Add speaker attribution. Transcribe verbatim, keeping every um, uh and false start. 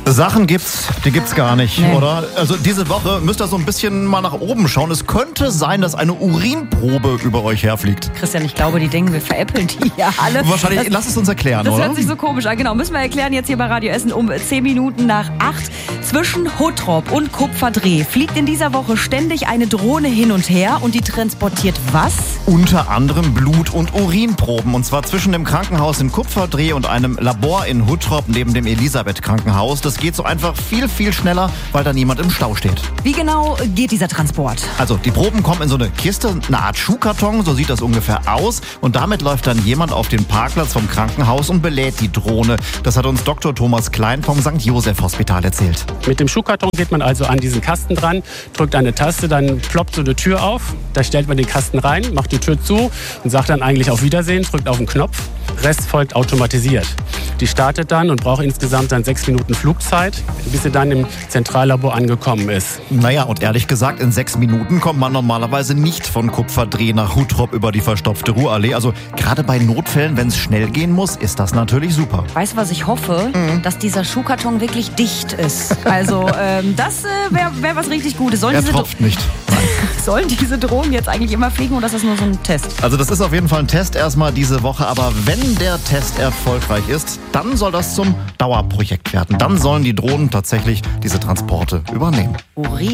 Speaker 1: Sachen gibt's, die gibt's gar nicht,
Speaker 2: Nee.
Speaker 1: oder? Also diese Woche müsst ihr so ein bisschen mal nach oben schauen. Es könnte sein, dass eine Urinprobe über euch herfliegt.
Speaker 2: Christian, ich glaube, die denken, wir veräppeln die ja alle.
Speaker 1: Wahrscheinlich,
Speaker 2: das,
Speaker 1: lass es uns erklären,
Speaker 2: das
Speaker 1: oder?
Speaker 2: hört sich so komisch an. Genau, müssen wir erklären jetzt hier bei Radio Essen um zehn Minuten nach acht. Zwischen Hottrop und Kupferdreh fliegt in dieser Woche ständig eine Drohne hin und her und die transportiert was?
Speaker 1: Unter anderem Blut- und Urinproben. Und zwar zwischen dem Krankenhaus in Kupferdreh und einem Labor in Huttrop neben dem Elisabeth-Krankenhaus. Das geht so einfach viel, viel schneller, weil da niemand im Stau steht.
Speaker 2: Wie genau geht dieser Transport?
Speaker 1: Also die Proben kommen in so eine Kiste, eine Art Schuhkarton, so sieht das ungefähr aus. Und damit läuft dann jemand auf den Parkplatz vom Krankenhaus und belädt die Drohne. Das hat uns Doktor Thomas Klein vom Sankt Joseph Hospital erzählt.
Speaker 3: Mit dem Schuhkarton geht man also an diesen Kasten dran, drückt eine Taste, dann ploppt so eine Tür auf. Da stellt man den Kasten rein, macht die Tür zu und sagt dann eigentlich auf Wiedersehen, drückt auf den Knopf. Rest folgt automatisiert. Die startet dann und braucht insgesamt dann sechs Minuten Flugzeit, bis sie dann im Zentrallabor angekommen ist.
Speaker 1: Naja, und ehrlich gesagt, in sechs Minuten kommt man normalerweise nicht von Kupferdreh nach Huttrop über die verstopfte Ruhrallee. Also gerade bei Notfällen, wenn es schnell gehen muss, ist das natürlich super.
Speaker 2: Weißt du, was ich hoffe?
Speaker 1: Mhm.
Speaker 2: Dass dieser Schuhkarton wirklich dicht ist. Also ähm, das äh, wäre wär was richtig Gutes. Sollen
Speaker 1: Er
Speaker 2: diese,
Speaker 1: tropft nicht.
Speaker 2: sollen diese Drohnen jetzt eigentlich immer fliegen oder ist das nur so ein Test?
Speaker 1: Also das ist auf jeden Fall ein Test erstmal diese Woche, aber wenn der Test erfolgreich ist, dann soll das zum Dauerprojekt werden. Dann sollen die Drohnen tatsächlich diese Transporte übernehmen.
Speaker 2: Urin